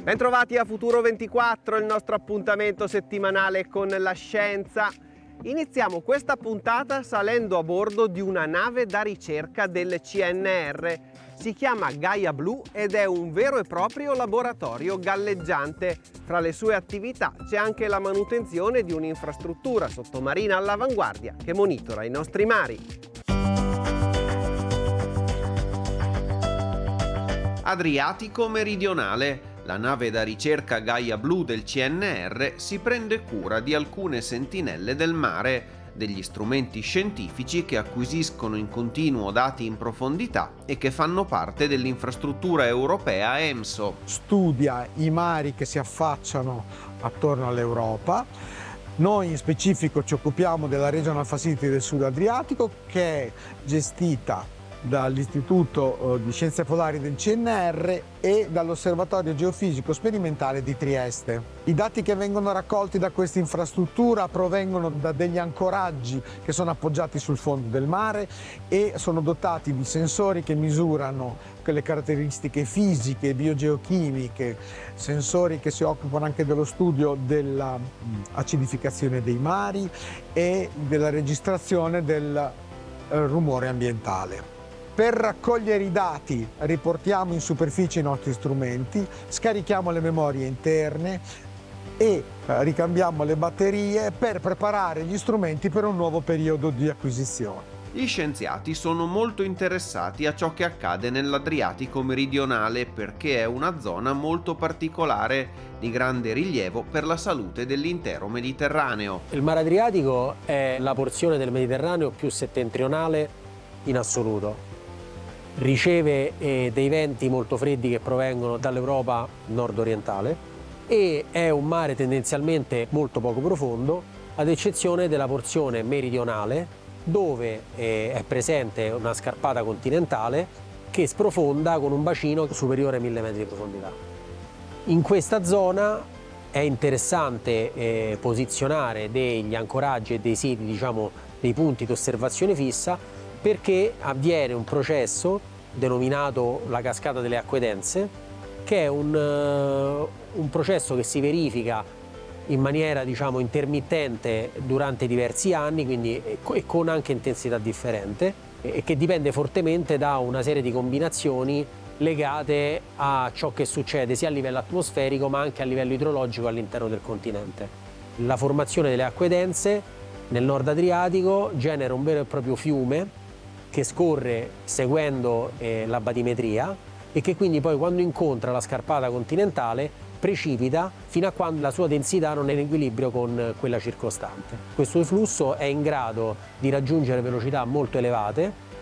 Bentrovati a Futuro 24, il nostro appuntamento settimanale con la scienza. Iniziamo questa puntata salendo a bordo di una nave da ricerca del CNR. Si chiama Gaia Blu ed è un vero e proprio laboratorio galleggiante. Fra le sue attività c'è anche la manutenzione di un'infrastruttura sottomarina all'avanguardia che monitora i nostri mari. Adriatico meridionale. La nave da ricerca Gaia Blu del CNR si prende cura di alcune sentinelle del mare, degli strumenti scientifici che acquisiscono in continuo dati in profondità e che fanno parte dell'infrastruttura europea EMSO. Studia i mari che si affacciano attorno all'Europa. Noi in specifico ci occupiamo della Regional Facility del Sud Adriatico, che è gestita dall'Istituto di Scienze Polari del CNR e dall'Osservatorio Geofisico Sperimentale di Trieste. I dati che vengono raccolti da questa infrastruttura provengono da degli ancoraggi che sono appoggiati sul fondo del mare e sono dotati di sensori che misurano le caratteristiche fisiche e biogeochimiche, sensori che si occupano anche dello studio dell'acidificazione dei mari e della registrazione del rumore ambientale. Per raccogliere i dati riportiamo in superficie i nostri strumenti, scarichiamo le memorie interne e ricambiamo le batterie per preparare gli strumenti per un nuovo periodo di acquisizione. Gli scienziati sono molto interessati a ciò che accade nell'Adriatico meridionale perché è una zona molto particolare di grande rilievo per la salute dell'intero Mediterraneo. Il Mar Adriatico è la porzione del Mediterraneo più settentrionale in assoluto. Riceve dei venti molto freddi che provengono dall'Europa nord-orientale e è un mare tendenzialmente molto poco profondo, ad eccezione della porzione meridionale, dove è presente una scarpata continentale che sprofonda con un bacino superiore ai 1000 metri di profondità. In questa zona è interessante posizionare degli ancoraggi e dei siti, dei punti di osservazione fissa, perché avviene un processo denominato la cascata delle acque dense, che è un processo che si verifica in maniera intermittente durante diversi anni, quindi e con anche intensità differente, e che dipende fortemente da una serie di combinazioni legate a ciò che succede sia a livello atmosferico ma anche a livello idrologico all'interno del continente. La formazione delle acque dense nel nord Adriatico genera un vero e proprio fiume che scorre seguendo la batimetria e che quindi poi quando incontra la scarpata continentale precipita fino a quando la sua densità non è in equilibrio con quella circostante. Questo flusso è in grado di raggiungere velocità molto elevate